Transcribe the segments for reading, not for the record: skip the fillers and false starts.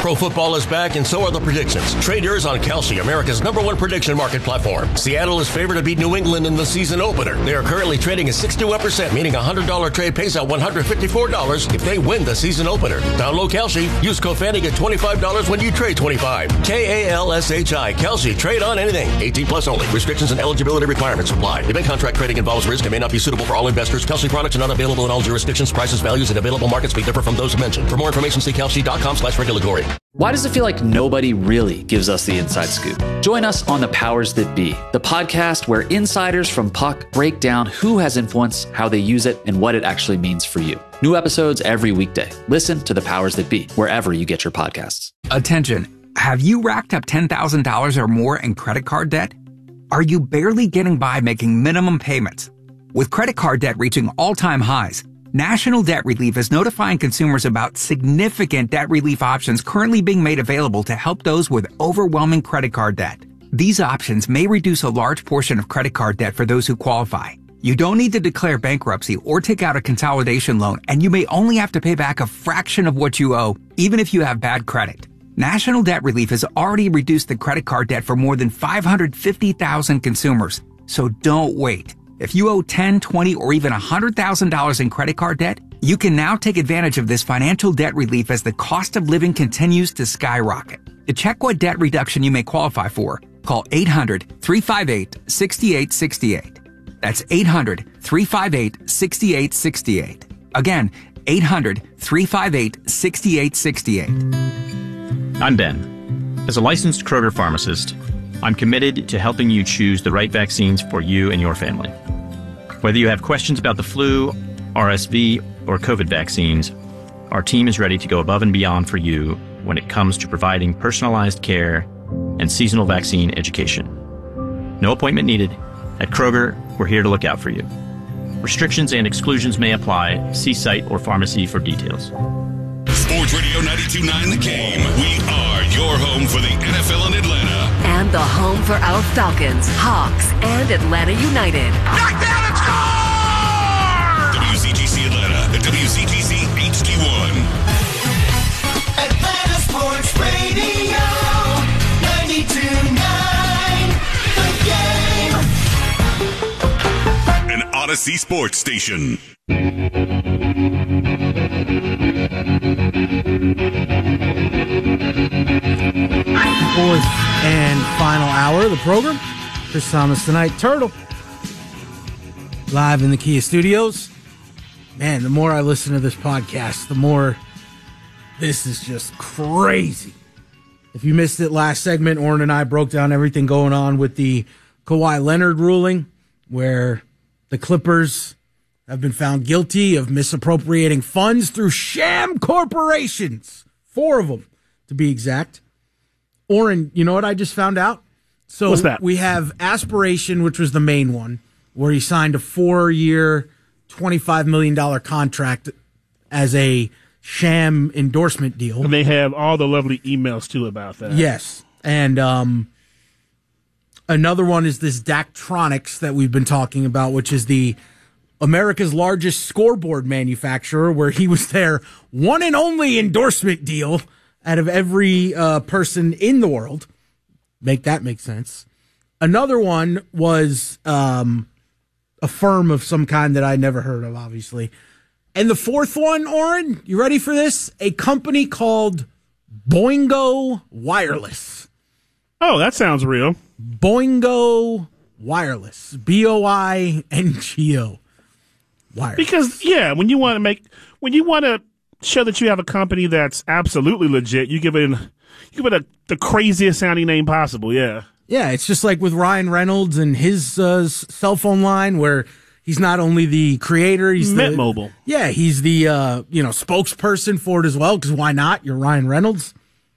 Pro football is back, and so are the predictions. Trade yours on Kalshi, America's #1 prediction market platform. Seattle is favored to beat New England in the season opener. They are currently trading at 61%, meaning a $100 trade pays out $154 if they win the season opener. Download Kalshi. Use code FANNY, get $25 when you trade $25. KALSHI. Kalshi. Trade on anything. 18 plus only. Restrictions and eligibility requirements apply. Event contract trading involves risk and may not be suitable for all investors. Kalshi products are not available in all jurisdictions. Prices, values, and available markets may differ from those mentioned. For more information, see kalshi.com/regulatory. Why does it feel like nobody really gives us the inside scoop? Join us on The Powers That Be, the podcast where insiders from Puck break down who has influence, how they use it, and what it actually means for you. New episodes every weekday. Listen to The Powers That Be wherever you get your podcasts. Attention. Have you racked up $10,000 or more in credit card debt? Are you barely getting by making minimum payments? With credit card debt reaching all-time highs, National Debt Relief is notifying consumers about significant debt relief options currently being made available to help those with overwhelming credit card debt. These options may reduce a large portion of credit card debt for those who qualify. You don't need to declare bankruptcy or take out a consolidation loan, and you may only have to pay back a fraction of what you owe, even if you have bad credit. National Debt Relief has already reduced the credit card debt for more than 550,000 consumers. So don't wait. If you owe $10, $20, or even $100,000 in credit card debt, you can now take advantage of this financial debt relief as the cost of living continues to skyrocket. To check what debt reduction you may qualify for, call 800-358-6868. That's 800-358-6868. Again, 800-358-6868. I'm Ben. As a licensed Kroger pharmacist, I'm committed to helping you choose the right vaccines for you and your family. Whether you have questions about the flu, RSV, or COVID vaccines, our team is ready to go above and beyond for you when it comes to providing personalized care and seasonal vaccine education. No appointment needed. At Kroger, we're here to look out for you. Restrictions and exclusions may apply. See site or pharmacy for details. Sports Radio 92.9 The Game. We are your home for the NFL in Atlanta. And the home for our Falcons, Hawks, and Atlanta United. Knockdown and score! WCGC Atlanta and WCGC HD1. Atlanta Sports Radio 92.9 The Game. An Odyssey Sports Station. Fourth and final hour of the program. Chris Thomas tonight, Turtle. Live in the Kia Studios. Man, the more I listen to this podcast, the more this is just crazy. If you missed it last segment, Orrin and I broke down everything going on with the Kawhi Leonard ruling, where the Clippers have been found guilty of misappropriating funds through sham corporations. 4 of them, to be exact. Orrin, you know what I just found out? So what's that? We have Aspiration, which was the main one, where he signed a 4-year, $25 million contract as a sham endorsement deal. And they have all the lovely emails, too, about that. Yes. And another one is this Daktronics that we've been talking about, which is the America's largest scoreboard manufacturer, where he was their one and only endorsement deal out of every person in the world. Make that make sense. Another one was a firm of some kind that I never heard of, obviously. And the fourth one, Orrin, you ready for this? A company called Boingo Wireless. Oh, that sounds real. Boingo Wireless. Boingo. Wireless. Because, yeah, when you want to show that you have a company that's absolutely legit, you give it the craziest sounding name possible, yeah. Yeah, it's just like with Ryan Reynolds and his cell phone line, where he's not only the creator, he's Mint Mobile. Yeah, he's the spokesperson for it as well, because why not? You're Ryan Reynolds.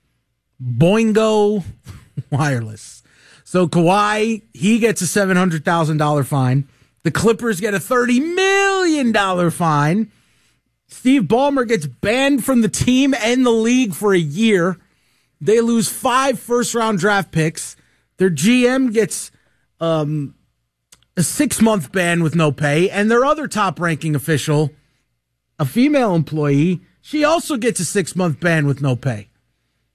Boingo Wireless. So Kawhi, he gets a $700,000 fine. The Clippers get a $30 million fine. Steve Ballmer gets banned from the team and the league for a year. They lose 5 first-round draft picks. Their GM gets a 6-month ban with no pay. And their other top-ranking official, a female employee, she also gets a 6-month ban with no pay.